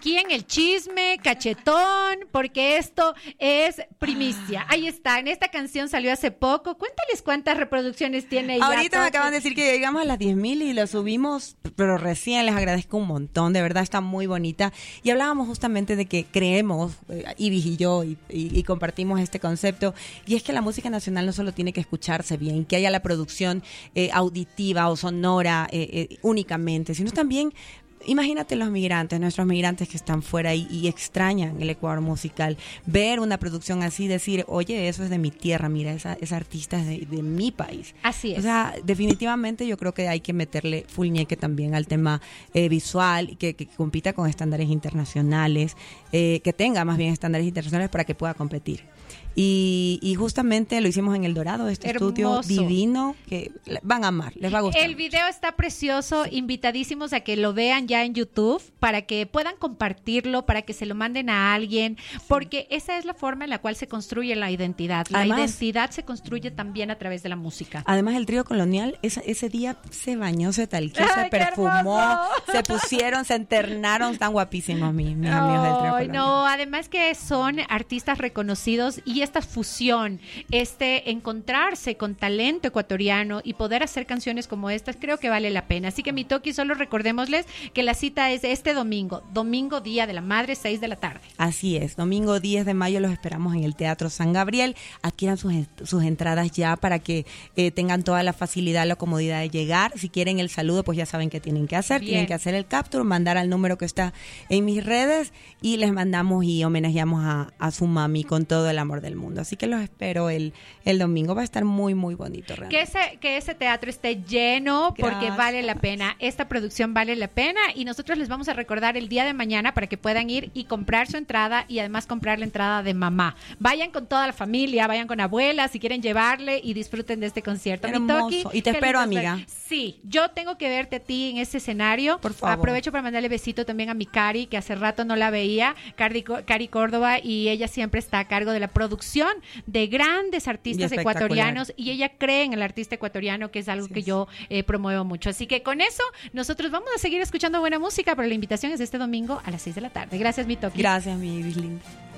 aquí en el chisme, cachetón, porque esto es primicia. Ahí está, en esta canción salió hace poco. Cuéntales cuántas reproducciones tiene ella. Ahorita me acaban de decir que llegamos a las 10,000 y lo subimos, pero recién. Les agradezco un montón, de verdad está muy bonita. Y hablábamos justamente de que creemos, Ibis y yo, y compartimos este concepto, y es que la música nacional no solo tiene que escucharse bien, que haya la producción auditiva o sonora únicamente, sino también, imagínate los migrantes, nuestros migrantes que están fuera y extrañan el Ecuador musical, ver una producción así, decir, oye, eso es de mi tierra, mira, esa artista es de mi país. Así es. O sea, definitivamente yo creo que hay que meterle full ñeque también al tema visual, que compita con estándares internacionales, que tenga más bien estándares internacionales para que pueda competir. Y justamente lo hicimos en El Dorado, estudio divino que van a amar, les va a gustar. El video está precioso, invitadísimos a que lo vean ya en YouTube, para que puedan compartirlo, para que se lo manden a alguien, porque esa es la forma en la cual se construye la identidad. La identidad se construye también a través de la música. Además, el trío colonial ese día se bañó, se talqueó, se perfumó, se pusieron, se enternaron, están guapísimos mis amigos del trío colonial. No, además que son artistas reconocidos, y esta fusión, encontrarse con talento ecuatoriano y poder hacer canciones como estas, creo que vale la pena. Así que mi Toki, solo recordémosles que la cita es este domingo, Día de la Madre, 6 de la tarde. Así es, domingo 10 de mayo los esperamos en el Teatro San Gabriel. Adquieran sus entradas ya para que tengan toda la facilidad, la comodidad de llegar. Si quieren el saludo, pues ya saben qué tienen que hacer. Bien. Tienen que hacer el capture, mandar al número que está en mis redes y les mandamos y homenajeamos a su mami con todo el amor del mundo. Así que los espero el domingo. Va a estar muy, muy bonito realmente. Que ese teatro esté lleno, porque vale la pena. Esta producción vale la pena, y nosotros les vamos a recordar el día de mañana para que puedan ir y comprar su entrada, y además comprar la entrada de mamá. Vayan con toda la familia, vayan con abuela, si quieren llevarle, y disfruten de este concierto. Hermoso. Mi Toki, y te espero, amiga. Sí, yo tengo que verte a ti en ese escenario. Por favor. Aprovecho para mandarle besito también a mi Cari, que hace rato no la veía, Cari Córdoba, y ella siempre está a cargo de la producción de grandes artistas ecuatorianos, y ella cree en el artista ecuatoriano, que es algo que yo promuevo mucho. Así que con eso nosotros vamos a seguir escuchando buena música, pero la invitación es este domingo a las 6 de la tarde. Gracias, mi Toki. Gracias, mi Ibis linda.